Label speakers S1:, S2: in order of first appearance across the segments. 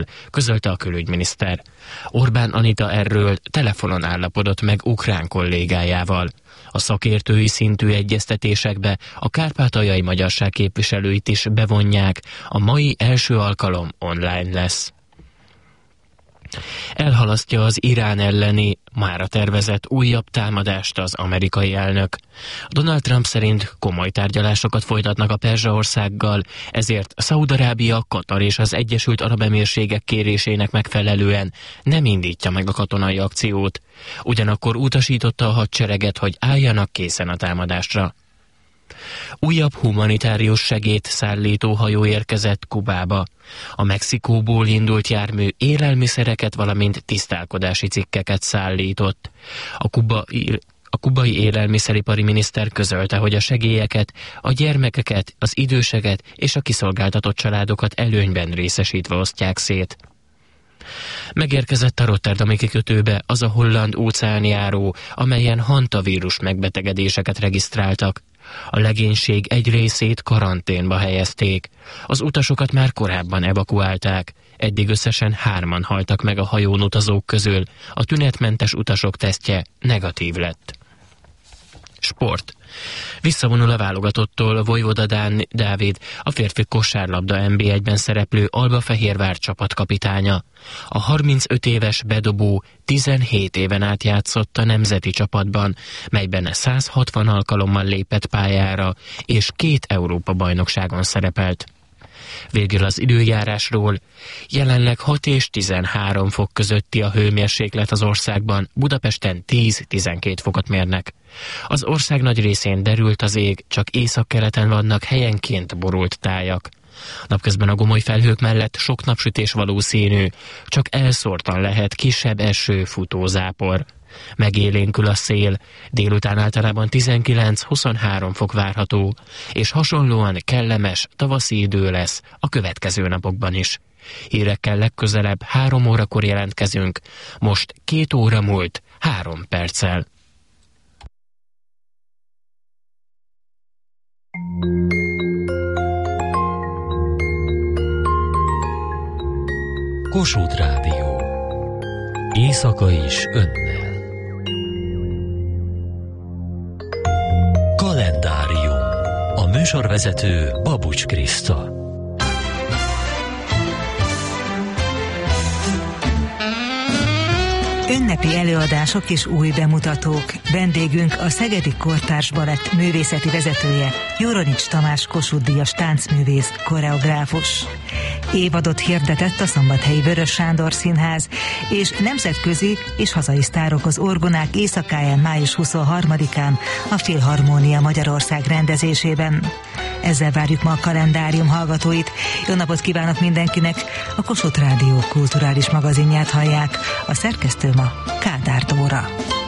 S1: közölte a külügyminiszter. Orbán Anita erről telefonon állapodott meg ukrán kollégájával. A szakértői szintű egyeztetésekbe a kárpátaljai magyarság képviselőit is bevonják, a mai első alkalom online lesz. Elhalasztja az Irán elleni, mára tervezett újabb támadást az amerikai elnök. Donald Trump szerint komoly tárgyalásokat folytatnak a Perzsaországgal, ezért Szaúd-Arábia, Katar és az Egyesült Arab Emírségek kérésének megfelelően nem indítja meg a katonai akciót. Ugyanakkor utasította a hadsereget, hogy álljanak készen a támadásra. Újabb humanitárius segélyt szállító hajó érkezett Kubába. A Mexikóból indult jármű élelmiszereket, valamint tisztálkodási cikkeket szállított. A kubai élelmiszeripari miniszter közölte, hogy a segélyeket, a gyermekeket, az időseket és a kiszolgáltatott családokat előnyben részesítve osztják szét. Megérkezett a rotterdami kikötőbe az a holland óceánjáró, amelyen hantavírus megbetegedéseket regisztráltak. A legénység egy részét karanténba helyezték. Az utasokat már korábban evakuálták. Eddig összesen 3-an haltak meg a hajón utazók közül. A tünetmentes utasok tesztje negatív lett. Sport. Visszavonul a válogatottól Vojvoda Dávid, a férfi kosárlabda NB1-ben szereplő Albafehérvár csapatkapitánya. A 35 éves bedobó 17 éven át játszott a nemzeti csapatban, melyben 160 alkalommal lépett pályára, és 2 Európa-bajnokságon szerepelt. Végül az időjárásról. Jelenleg 6 és 13 fok közötti a hőmérséklet az országban, Budapesten 10-12 fokot mérnek. Az ország nagy részén derült az ég, csak északkeleten vannak helyenként borult tájak. Napközben a gomoly felhők mellett sok napsütés valószínű, csak elszórtan lehet kisebb eső, futózápor. Megélénkül a szél, délután általában 19-23 fok várható, és hasonlóan kellemes tavaszi idő lesz a következő napokban is. Hírekkel legközelebb 3 órakor jelentkezünk, most 2 óra múlt 3 perccel.
S2: Kossuth Rádió. Éjszaka is önnel. Kalendárium. A műsorvezető Babucs Kriszta.
S3: Ünnepi előadások és új bemutatók. Vendégünk a Szegedi Kortárs Balett művészeti vezetője, Joronics Tamás Kossuth-díjas táncművész, koreográfus. Évadot hirdetett a szombathelyi Vörös Sándor Színház, és nemzetközi és hazai sztárok az orgonák éjszakáján május 23-án a Filharmónia Magyarország rendezésében. Ezzel várjuk ma a kalendárium hallgatóit. Jó napot kívánok mindenkinek! A Kossuth Rádió kulturális magazinját hallják. A szerkesztő ma Kádár Dóra.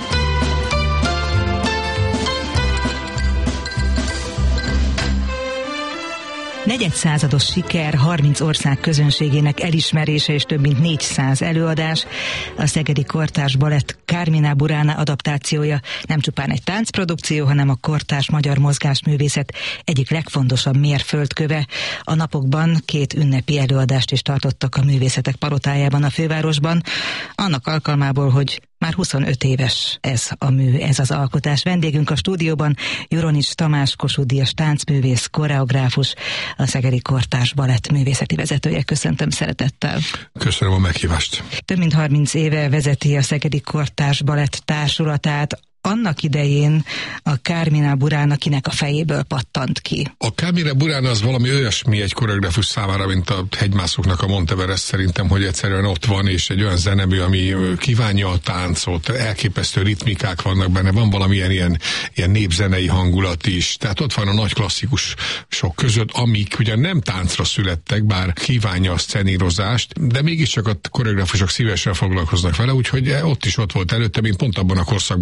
S3: Negyedszázados siker, 30 ország közönségének elismerése és több mint 400 előadás. A Szegedi Kortárs Balett Carmina Burana adaptációja nem csupán egy táncprodukció, hanem a kortárs magyar mozgásművészet egyik legfontosabb mérföldköve. A napokban 2 ünnepi előadást is tartottak a Művészetek Palotájában a fővárosban, annak alkalmából, hogy már 25 éves ez a mű, ez az alkotás. Vendégünk a stúdióban Joronics Tamás Kossuth-díjas táncművész, koreográfus, a Szegedi Kortárs Balett művészeti vezetője. Köszöntöm szeretettel.
S4: Köszönöm a meghívást.
S3: Több mint 30 éve vezeti a Szegedi Kortárs Balett társulatát. Annak idején a Carmina Burana kinek a fejéből pattant ki?
S4: A Carmina Burana az valami olyasmi egy koreográfus számára, mint a hegymászóknak a Monteverest szerintem, hogy egyszerűen ott van, és egy olyan zenemű, ami kívánja a táncot, elképesztő ritmikák vannak benne, van valamilyen ilyen népzenei hangulat is. Tehát ott van a nagy klasszikusok között, amik ugyan nem táncra születtek, bár kívánja a szcenírozást, de mégiscsak a koreográfusok szívesen foglalkoznak vele, úgyhogy ott volt előttem, én pont abban a korszakban voltam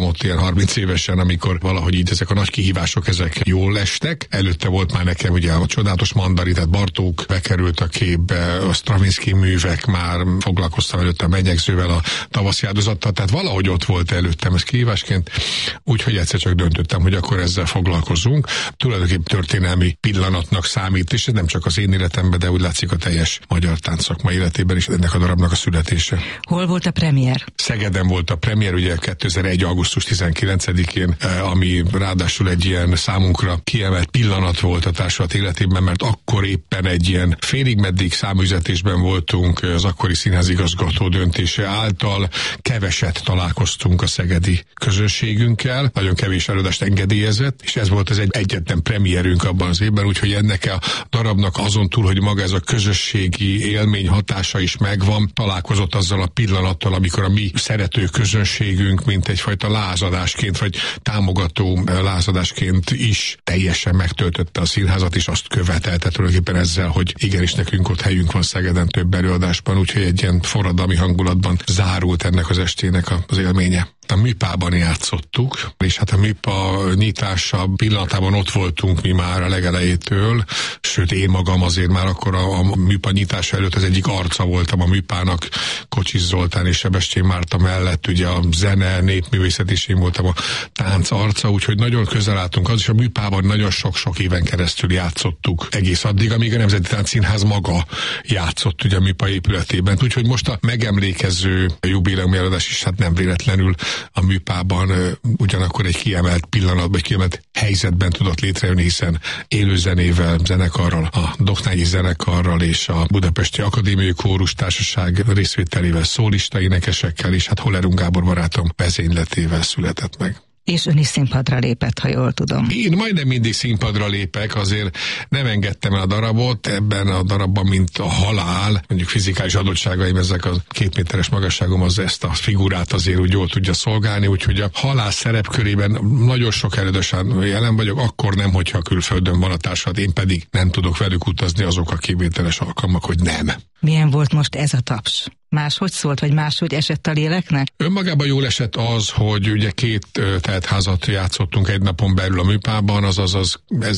S4: ott ilyen 30 évesen, amikor valahogy így ezek a nagy kihívások, ezek jól estek. Előtte volt már nekem ugye a csodálatos Mandarin, tehát Bartók bekerült a képbe, a Stravinsky művek, már foglalkoztam előtte a Menyegzővel, a tavaszi áldozattal, tehát valahogy ott volt előttem ez kihívásként, úgyhogy egyszer csak döntöttem, hogy akkor ezzel foglalkozunk. Tulajdonképpen történelmi pillanatnak számít, és ez nem csak az én életemben, de úgy látszik a teljes magyar táncszakma életében is ennek a darabnak a születése.
S3: Hol volt a premier?
S4: Szegeden volt a premier, ugye 2001. augusztus 19-én, ami ráadásul egy ilyen számunkra kiemelt pillanat volt a társulat életében, mert akkor éppen egy ilyen félig meddig száműzetésben voltunk az akkori színházigazgató döntése által, keveset találkoztunk a szegedi közönségünkkel, nagyon kevés előadást engedélyezett, és ez volt az egyetlen premierünk abban az évben, úgyhogy ennek a darabnak azon túl, hogy maga ez a közösségi élmény hatása is megvan, találkozott azzal a pillanattal, amikor a mi szerető közönségünk, mint egyfajta lázadásként, vagy támogató lázadásként is teljesen megtöltötte a színházat, és azt követelte tulajdonképpen ezzel, hogy igenis nekünk ott helyünk van Szegeden több előadásban, úgyhogy egy ilyen forradalmi hangulatban zárult ennek az estének az élménye. A Műpában játszottuk, és hát a Műpa nyitása pillanatában ott voltunk mi már a legelejétől, sőt én magam azért már akkor a Műpa nyitása előtt az egyik arca voltam a Műpának, Kocsis Zoltán és Sebestyén Márta mellett, ugye a zene, népművészet is én voltam a tánc arca, úgyhogy nagyon közel álltunk az, és a Műpában nagyon sok-sok éven keresztül játszottuk egész addig, amíg a Nemzeti Táncszínház maga játszott ugye a Műpa épületében. Úgyhogy most a megemlékező jubileumi előadás is hát nem véletlenül a Műpában ugyanakkor egy kiemelt pillanatban, egy kiemelt helyzetben tudott létrejönni, hiszen élőzenével, zenekarral, a Doknányi zenekarral és a Budapesti Akadémiai Kórus Társaság részvételével, szólista énekesekkel, és hát Hollerung Gábor barátom vezényletével született meg.
S3: És ön is színpadra lépett, ha jól tudom.
S4: Én majdnem mindig színpadra lépek, azért nem engedtem el a darabot, ebben a darabban, mint a halál, mondjuk fizikális adottságaim, ezek a 2 méteres magasságom az ezt a figurát azért úgy jól tudja szolgálni, úgyhogy a halál szerepkörében nagyon sok előadáson jelen vagyok, akkor nem, hogyha külföldön van a társulat, én pedig nem tudok velük utazni, azok a kivételes alkalmak, hogy nem.
S3: Milyen volt most ez a taps? Máshogy szólt, vagy máshogy esett a léleknek?
S4: Önmagában jól esett az, hogy ugye 2 teltházat játszottunk egy napon belül a Műpában, azaz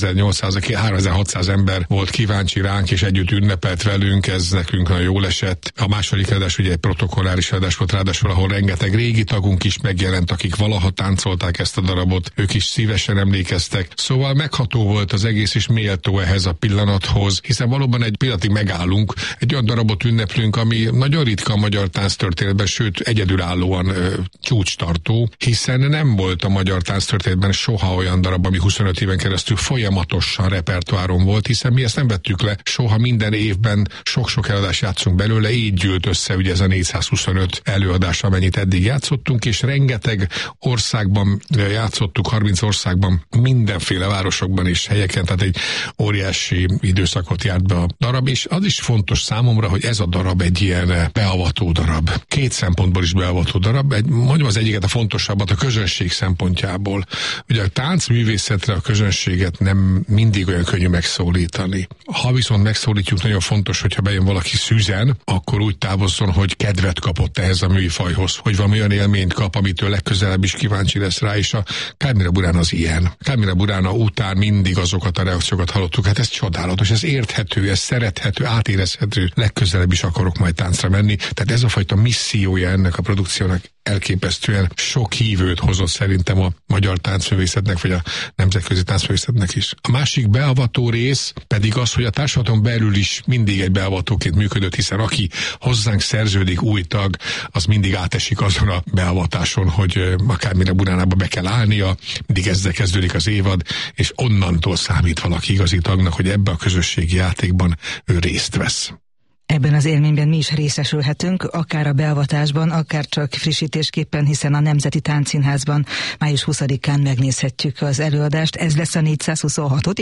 S4: 1800-3600 ember volt kíváncsi ránk, és együtt ünnepelt velünk, ez nekünk nagyon jól esett. A második adás ugye egy protokolláris adás volt, ráadásul, ahol rengeteg régi tagunk is megjelent, akik valaha táncolták ezt a darabot, ők is szívesen emlékeztek. Szóval megható volt az egész, és méltó ehhez a pillanathoz, hiszen valóban egy pillanatig megállunk, egy olyan darabot ünneplünk, ami nagyon ritka a magyar tánctörténetben, sőt egyedülállóan csúcstartó, hiszen nem volt a magyar tánctörténetben soha olyan darab, ami 25 éven keresztül folyamatosan repertoáron volt, hiszen mi ezt nem vettük le, soha minden évben sok-sok előadás játszunk belőle, így gyűlt össze ugye ez a 425 előadás, amennyit eddig játszottunk, és rengeteg országban játszottuk, 30 országban, mindenféle városokban és helyeken, tehát egy óriási időszakot járt be a darab, és az is fontos számomra, hogy ez a darab egy ilyen beavató darab. 2 szempontból is beavató darab. Mondjam az egyiket, a fontosabbat a közönség szempontjából. Ugye a táncművészetre a közönséget nem mindig olyan könnyű megszólítani. Ha viszont megszólítjuk, nagyon fontos, hogyha bejön valaki szüzen, akkor úgy távozzon, hogy kedvet kapott ehhez a műfajhoz, hogy valami olyan élményt kap, amitől legközelebb is kíváncsi lesz rá, és a Kármira Burána az ilyen. Kármira Burána után mindig azokat a reakciókat hallottuk, hát ez csodálatos, ez érthető, ez szerethető, átérezhető, legközelebb is akarok majd táncra menni. Tehát ez a fajta missziója ennek a produkciónak elképesztően sok hívőt hozott szerintem a magyar táncművészetnek, vagy a nemzetközi táncművészetnek is. A másik beavató rész pedig az, hogy a társulaton belül is mindig egy beavatóként működött, hiszen aki hozzánk szerződik új tag, az mindig átesik azon a beavatáson, hogy a Kármira Buránába be kell állnia, mindig ezzel kezdődik az évad, és onnantól számít valaki igazi tagnak, hogy ebbe a közösségi játékban ő részt vesz.
S3: Ebben az élményben mi is részesülhetünk, akár a beavatásban, akár csak frissítésképpen, hiszen a Nemzeti Táncszínházban május 20-án megnézhetjük az előadást. Ez lesz a 426-odik?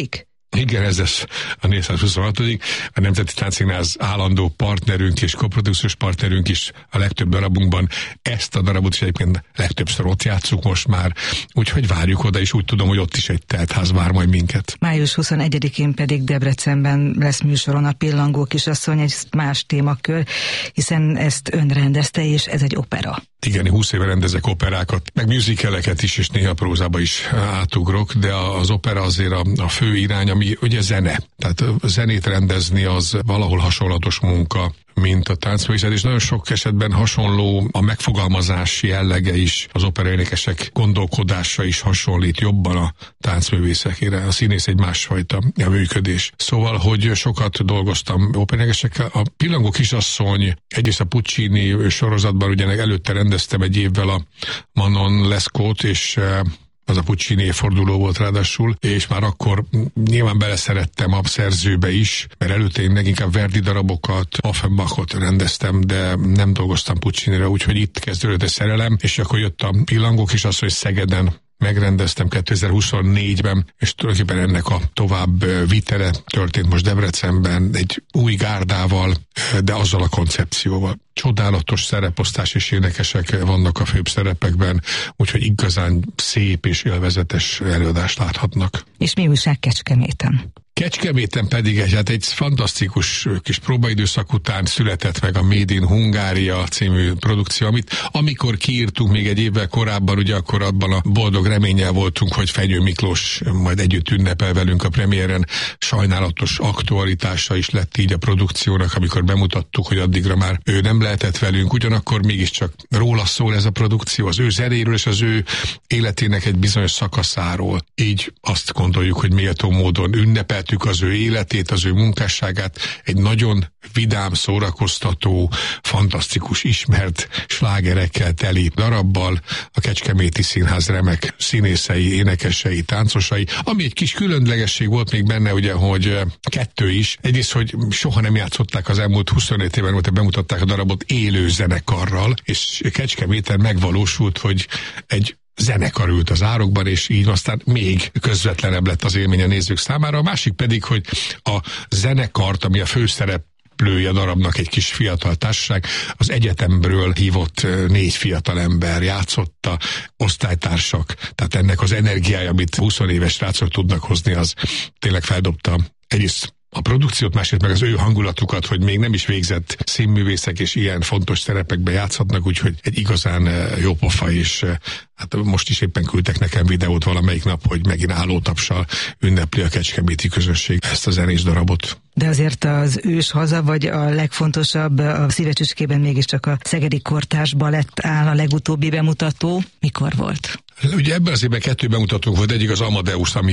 S4: Igen, ez lesz a 426. A Nemzeti Táncszínház állandó partnerünk és koprodukciós partnerünk is a legtöbb darabunkban. Ezt a darabot is egyébként legtöbbször ott játsszuk most már, úgyhogy várjuk oda, és úgy tudom, hogy ott is egy teltház vár majd minket.
S3: Május 21-én pedig Debrecenben lesz műsoron a Pillangó kisasszony, egy más témakör, hiszen ezt ön rendezte, és ez egy opera.
S4: Igen, 20 éve rendezek operákat, meg musicaleket is, és néha prózába is átugrok, de az opera azért a fő irány, ami ugye zene. Tehát zenét rendezni az valahol hasonlatos munka, mint a táncművészet, és nagyon sok esetben hasonló a megfogalmazás jellege is, az operaénekesek gondolkodása is hasonlít jobban a táncművészekére. A színész egy másfajta működés. Szóval, hogy sokat dolgoztam operaénekesekkel. A Pillangó kisasszony egyrészt a Puccini sorozatban, ugye előtte rendeztem egy évvel a Manon Lescaut, és az a Puccini évforduló volt ráadásul, és már akkor nyilván beleszerettem a szerzőbe is, mert előtte én leginkább Verdi darabokat, Offenbachot rendeztem, de nem dolgoztam Puccinira, úgyhogy itt kezdődött a szerelem, és akkor jött a Pillangó kisasszony Szegeden, megrendeztem 2024-ben, és tulajdonképpen ennek a tovább vitele történt most Debrecenben egy új gárdával, de azzal a koncepcióval. Csodálatos szereposztás és énekesek vannak a főbb szerepekben, úgyhogy igazán szép és élvezetes előadást láthatnak.
S3: És mi újság Kecskeméten?
S4: Kecskeméten pedig egy fantasztikus kis próbaidőszak után született meg a Made in Hungária című produkció, amit amikor kiírtunk még egy évvel korábban, ugye akkor abban a boldog reménnyel voltunk, hogy Fenyő Miklós majd együtt ünnepel velünk a premiéren. Sajnálatos aktualitása is lett így a produkciónak, amikor bemutattuk, hogy addigra már ő nem lehetett velünk, ugyanakkor mégiscsak róla szól ez a produkció, az ő zenéről és az ő életének egy bizonyos szakaszáról. Így azt gondoljuk, hogy méltó módon ünnepeltük az ő életét, az ő munkásságát, egy nagyon vidám, szórakoztató, fantasztikus, ismert slágerekkel teli darabbal, a Kecskeméti Színház remek színészei, énekesei, táncosai, ami egy kis különlegesség volt még benne, ugye, hogy kettő is. Egyrészt, hogy soha nem játszották az elmúlt 25 évben, hogy bemutatták a darabot élő zenekarral, és Kecskeméten megvalósult, hogy egy zenekar ült az árokban, és így aztán még közvetlenebb lett az élmény a nézők számára. A másik pedig, hogy a zenekart, ami a főszereplője a darabnak egy kis fiatal társaság, az egyetemről hívott 4 fiatal ember játszotta, osztálytársak, tehát ennek az energiája, amit 20 éves srácok tudnak hozni, az tényleg feldobta egyrészt a produkciót, másrészt meg az ő hangulatukat, hogy még nem is végzett színművészek és ilyen fontos szerepekben játszhatnak, úgyhogy egy igazán jó pofa, és hát most is éppen küldtek nekem videót valamelyik nap, hogy megint állótapsal ünnepli a kecskeméti közönség ezt a zenés darabot.
S3: De azért az ős haza, vagy a legfontosabb a Szívecsücskében mégiscsak a Szegedi Kortárs Balett áll, a legutóbbi bemutató. Mikor volt?
S4: Ugye ebben az évben 2 bemutatónk volt, egyik az Amadeus, ami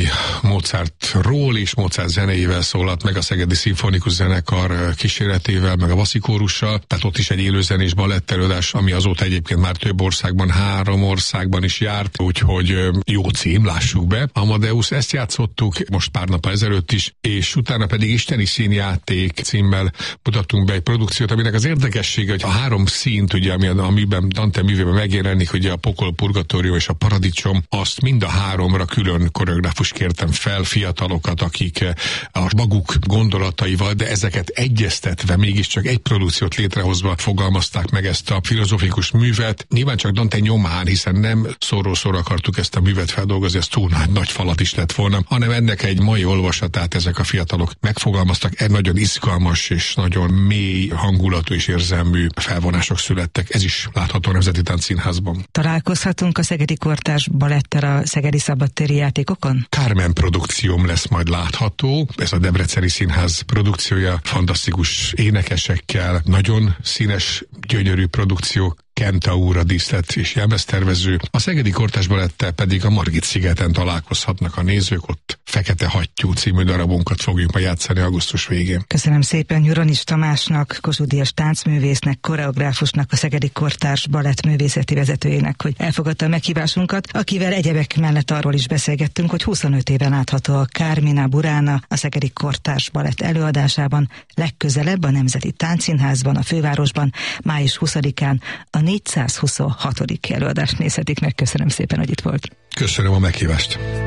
S4: Mozartról és Mozart zenéivel szólalt meg, a Szegedi Szimfonikus Zenekar kíséretével, meg a Vasszikórussal, tehát ott is egy élőzenés balettelőadás, ami azóta egyébként már több országban, 3 országban is járt, úgyhogy jó cím, lássuk be. Amadeus, ezt játszottuk most pár nappal ezelőtt is, és utána pedig Isteni Színjáték címmel mutattunk be egy produkciót, aminek az érdekessége, hogy a 3 színt, ugye, amiben Dante művében megjelenik, ugye a Pokol, Purgatórium és a Paradicsom, azt mind a 3-ra külön koreográfus kértem fel, fiatalokat, akik a maguk gondolataival, de ezeket egyeztetve, mégiscsak egy produkciót létrehozva fogalmazták meg ezt a filozófikus művet. Nyilván csak Dante nyomán, hiszen nem szóról szóra akartuk ezt a művet feldolgozni, ez túl nagy falat is lett volna, hanem ennek egy mai olvasatát ezek a fiatalok megfogalmaztak, egy nagyon izgalmas és nagyon mély hangulatú és érzelmű felvonások születtek. Ez is látható a Nemzeti Táncszínházban.
S3: Találkozhatunk a Szegedi Kortárs Balettel a Szegedi Szabadtéri Játékokon?
S4: Carmen produkcióm lesz majd látható. Ez a Debreceni Színház produkciója, fantasztikus énekesekkel, nagyon színes, gyönyörű produkciók, Kentaur a díszlet és jelmeztervező. A Szegedi Kortárs Balettel pedig a Margit-szigeten találkozhatnak a nézők, ott Fekete Hattyú című darabunkat fogjuk majd játszani augusztus végén.
S3: Köszönöm szépen Juranics Tamásnak, Kossuth Díjas táncművésznek, koreográfusnak, a Szegedi Kortárs Balett művészeti vezetőjének, hogy elfogadta a meghívásunkat, akivel egyebek mellett arról is beszélgettünk, hogy 25 éven látható a Carmina Burana a Szegedi Kortárs Balett előadásában, legközelebb a Nemzeti Táncszínházban, a fővárosban, május 20-án a 426. előadást nézhetik meg. Köszönöm szépen, hogy itt volt.
S4: Köszönöm a meghívást.